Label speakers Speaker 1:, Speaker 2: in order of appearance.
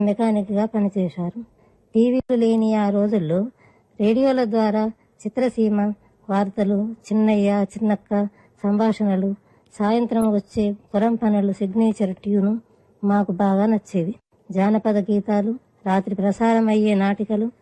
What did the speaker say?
Speaker 1: మెకానిక్గా పనిచేశారు. టీవీలు లేని ఆ రోజుల్లో రేడియోల ద్వారా చిత్రసీమ, వార్తలు, చిన్నయ్య, చిన్నక్క సంభాషణలు, సాయంత్రం వచ్చే పురం పనులు సిగ్నేచర్ ట్యూను మాకు బాగా నచ్చేవి. జానపద గీతాలు, రాత్రి ప్రసారం అయ్యే నాటికలు,